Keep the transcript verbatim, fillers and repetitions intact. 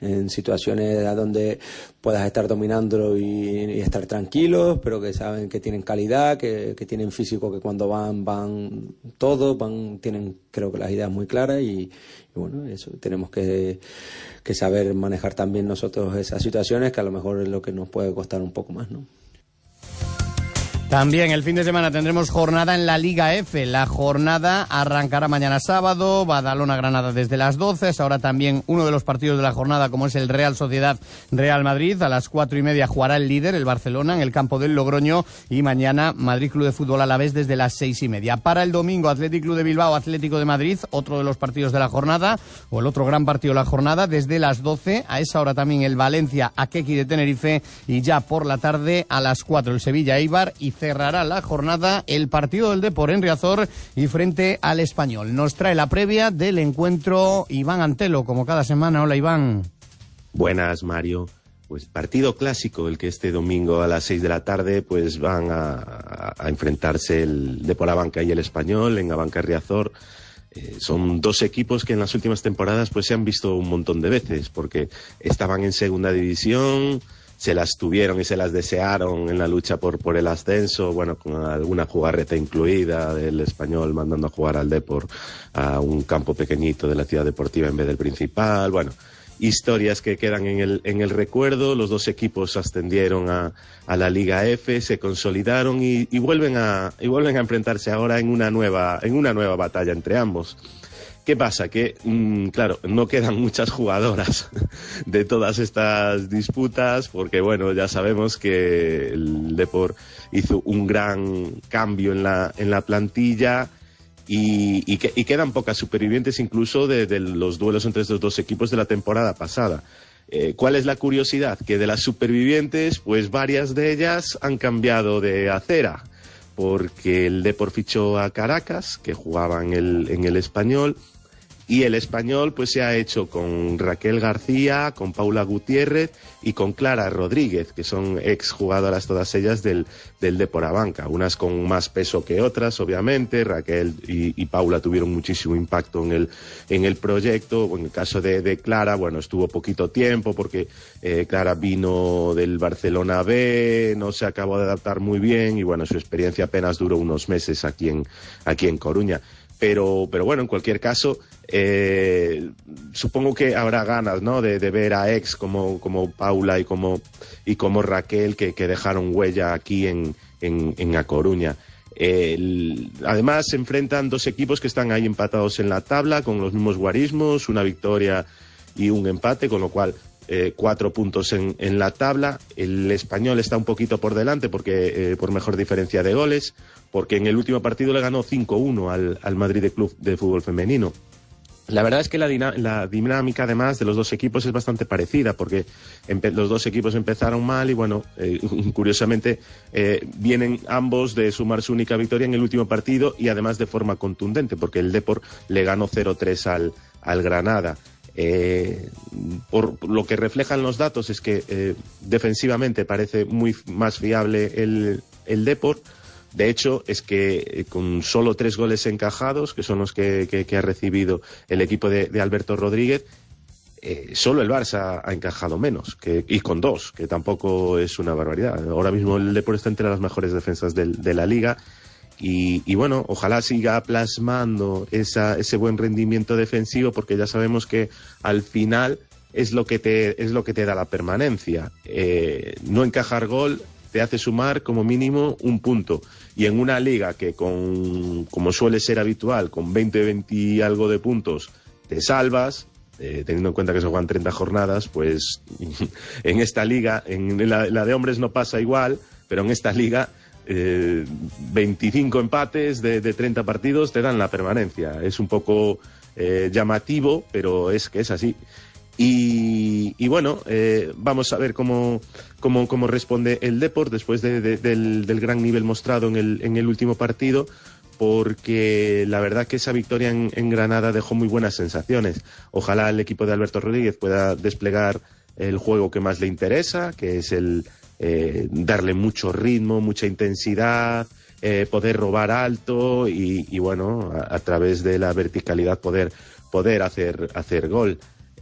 en situaciones a donde puedas estar dominando y, y estar tranquilos, pero que saben que tienen calidad, que, que tienen físico, que cuando van, van todos, van, tienen creo que las ideas muy claras y, y bueno, eso tenemos que, que saber manejar también nosotros esas situaciones, que a lo mejor es lo que nos puede costar un poco más, ¿no? También el fin de semana tendremos jornada en la Liga F. La jornada arrancará mañana sábado, Badalona-Granada desde las doce. Es ahora también uno de los partidos de la jornada, como es el Real Sociedad-Real Madrid. A las cuatro y media jugará el líder, el Barcelona, en el campo del Logroño. Y mañana Madrid Club de Fútbol Alavés desde las seis y media. Para el domingo, Athletic Club de Bilbao, Atlético de Madrid, otro de los partidos de la jornada, o el otro gran partido de la jornada, desde las doce. A esa hora también el Valencia-Athletic de Tenerife. Y ya por la tarde, a las cuatro, el Sevilla-Eibar. Y cerrará la jornada el partido del Depor en Riazor y frente al Español. Nos trae la previa del encuentro Iván Antelo, como cada semana. Hola, Iván. Buenas, Mario. Pues partido clásico, el que este domingo a las seis de la tarde pues van a, a, a enfrentarse el Depor Abanca y el Español en Abanca Riazor. Eh, son dos equipos que en las últimas temporadas pues se han visto un montón de veces, porque estaban en segunda división, se las tuvieron y se las desearon en la lucha por, por el ascenso, bueno, con alguna jugarreta incluida del Español mandando a jugar al Depor a un campo pequeñito de la ciudad deportiva en vez del principal. Bueno, historias que quedan en el, en el recuerdo. Los dos equipos ascendieron a, a la Liga F, se consolidaron y, y vuelven a, y vuelven a enfrentarse ahora en una nueva, en una nueva batalla entre ambos. ¿Qué pasa? Que, mmm, claro, no quedan muchas jugadoras de todas estas disputas, porque, bueno, ya sabemos que el Depor hizo un gran cambio en la, en la plantilla y, y, que, y quedan pocas supervivientes incluso de, de los duelos entre estos dos equipos de la temporada pasada. Eh, ¿Cuál es la curiosidad? Que de las supervivientes, pues varias de ellas han cambiado de acera, porque el Depor fichó a Caracas, que jugaba en el, en el Español, y el Español pues se ha hecho con Raquel García, con Paula Gutiérrez y con Clara Rodríguez, que son exjugadoras todas ellas del, del Depor Abanca, unas con más peso que otras, obviamente. Raquel y, y Paula tuvieron muchísimo impacto en el, en el proyecto. En el caso de, de Clara, bueno, estuvo poquito tiempo porque eh, Clara vino del Barcelona B, no se acabó de adaptar muy bien y bueno, su experiencia apenas duró unos meses aquí en, aquí en Coruña. Pero, pero bueno, en cualquier caso, eh, supongo que habrá ganas, ¿no?, de, de ver a ex como, como Paula y como, y como Raquel, que, que dejaron huella aquí en, en, en A Coruña. Eh, el, además, se enfrentan dos equipos que están ahí empatados en la tabla, con los mismos guarismos, una victoria y un empate, con lo cual eh, cuatro puntos en, en la tabla. El Español está un poquito por delante, porque eh, por mejor diferencia de goles, porque en el último partido le ganó cinco uno al, al Madrid de Club de Fútbol Femenino. La verdad es que la, la dinámica además de los dos equipos es bastante parecida, porque los dos equipos empezaron mal y bueno, eh, curiosamente eh, vienen ambos de sumar su única victoria en el último partido y además de forma contundente, porque el Depor le ganó cero tres al, al Granada. Eh, por, por lo que reflejan los datos es que eh, defensivamente parece muy más fiable el, el Depor. De hecho, es que eh, con solo tres goles encajados, que son los que, que, que ha recibido el equipo de, de Alberto Rodríguez, eh, solo el Barça ha encajado menos, que, y con dos, que tampoco es una barbaridad. Ahora mismo el Depor está entre las mejores defensas del, de la Liga y, y bueno, ojalá siga plasmando esa, ese buen rendimiento defensivo, porque ya sabemos que al final es lo que te, es lo que te da la permanencia. Eh, no encajar gol te hace sumar como mínimo un punto. Y en una liga que, con, como suele ser habitual, con veinte, veinte y algo de puntos, te salvas, eh, teniendo en cuenta que se juegan treinta jornadas, pues en esta liga, en la, la de hombres no pasa igual, pero en esta liga, eh, veinticinco empates de, de treinta partidos te dan la permanencia. Es un poco eh, llamativo, pero es que es así. Y, y bueno, eh, vamos a ver cómo, cómo, cómo responde el Depor después de, de, del, del gran nivel mostrado en el, en el último partido, porque la verdad que esa victoria en, en Granada dejó muy buenas sensaciones. Ojalá el equipo de Alberto Rodríguez pueda desplegar el juego que más le interesa, que es el eh, darle mucho ritmo, mucha intensidad, eh, poder robar alto y, y bueno, a, a través de la verticalidad poder, poder hacer, hacer gol.